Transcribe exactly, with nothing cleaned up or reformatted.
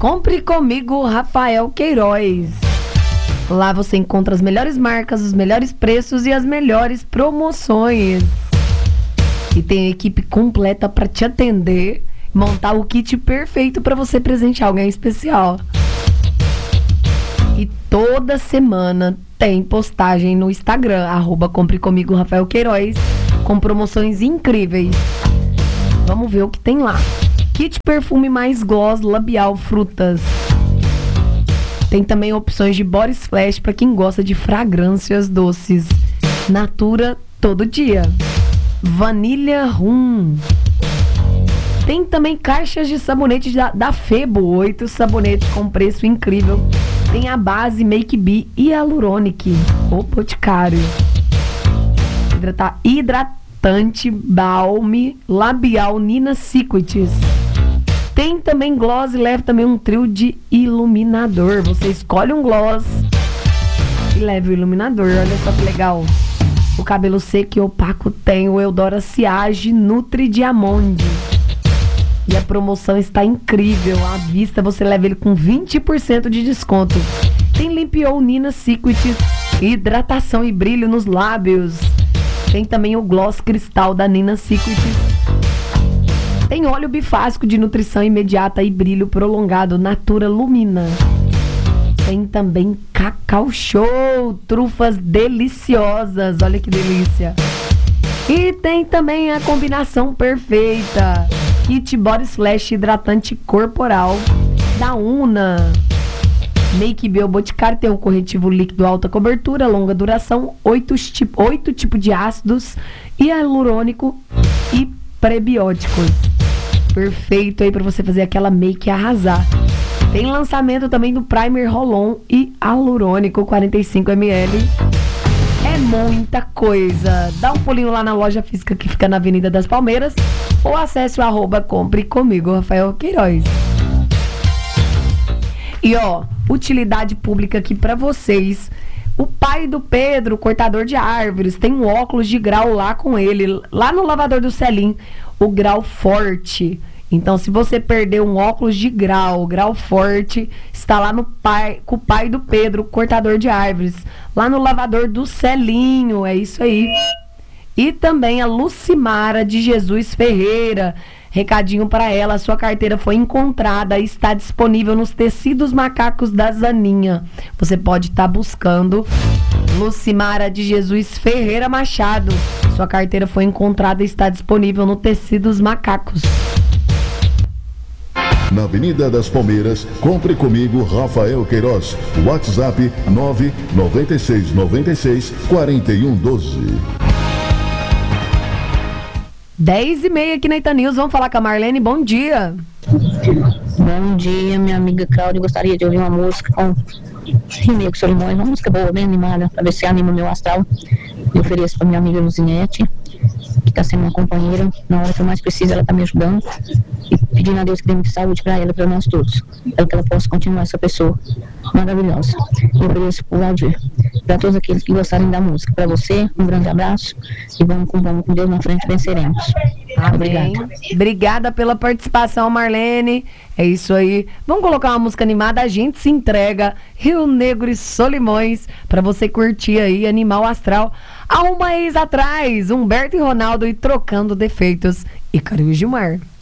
Compre comigo, Rafael Queiroz. Lá você encontra as melhores marcas, os melhores preços e as melhores promoções. E tem a equipe completa para te atender, montar o kit perfeito para você presentear alguém especial. E toda semana tem postagem no Instagram, arroba Compre Comigo Rafael Queiroz, com promoções incríveis. Vamos ver o que tem lá. Kit perfume mais gloss labial frutas. Tem também opções de body splash para quem gosta de fragrâncias doces. Natura todo dia. Vanilha rum. Tem também caixas de sabonete da, da Febo, oito sabonetes com preço incrível. Tem a base Make Be e Hyaluronic, o Boticário. Hidrata, hidratante Balme Labial Nina Secrets. Tem também gloss e leva também um trio de iluminador. Você escolhe um gloss e leva o iluminador. Olha só que legal. O cabelo seco e opaco tem o Eudora Siage Nutri Diamond. E a promoção está incrível. À vista você leva ele com vinte por cento de desconto. Tem Limpiou Nina Secrets, hidratação e brilho nos lábios. Tem também o gloss cristal da Nina Secrets. Tem óleo bifásico de nutrição imediata e brilho prolongado, Natura Lumina. Tem também Cacau Show, trufas deliciosas, olha que delícia. E tem também a combinação perfeita, Kit Body Slash hidratante corporal da Una. Make Be Boticário tem um corretivo líquido alta cobertura, longa duração, oito tipos tipo de ácidos, hialurônico e prebióticos. Perfeito aí pra você fazer aquela make e arrasar. Tem lançamento também do Primer Roll-On e Hialurônico quarenta e cinco mililitros. É muita coisa. Dá um pulinho lá na loja física que fica na Avenida das Palmeiras ou acesse o arroba Compre Comigo Rafael Queiroz. E ó, utilidade pública aqui pra vocês. O pai do Pedro, cortador de árvores, tem um óculos de grau lá com ele, lá no lavador do Celim, o grau forte. Então, se você perder um óculos de grau, o grau forte, está lá no pai, com o pai do Pedro, cortador de árvores, lá no lavador do Celinho, é isso aí. E também a Lucimara de Jesus Ferreira, recadinho para ela, sua carteira foi encontrada e está disponível nos tecidos macacos da Zaninha. Você pode estar tá buscando Lucimara de Jesus Ferreira Machado. Sua carteira foi encontrada e está disponível no Tecidos Macacos. Na Avenida das Palmeiras, compre comigo Rafael Queiroz. WhatsApp nove nove seis nove seis quatro um um dois. dez e meia aqui na Itanews, vamos falar com a Marlene, bom dia. Bom dia, minha amiga Cláudia, gostaria de ouvir uma música com Rimego Solimões, uma música boa, bem animada, para ver se anima o meu astral. Eu ofereço para minha amiga Luzinete, que está sendo uma companheira, na hora que eu mais preciso, ela está me ajudando, e pedindo a Deus que dê muita saúde para ela e para nós todos, para que ela possa continuar essa pessoa maravilhosa. Eu ofereço por Valdir, para todos aqueles que gostarem da música. Para você, um grande abraço e vamos com, vamos com Deus na frente, venceremos. Amém. Obrigada. Obrigada pela participação, Marlene. É isso aí. Vamos colocar uma música animada, a gente se entrega. Rio Negro e Solimões, para você curtir aí, Animal Astral. Há uma ex atrás, Humberto e Ronaldo e Trocando Defeitos e Cariú Gilmar.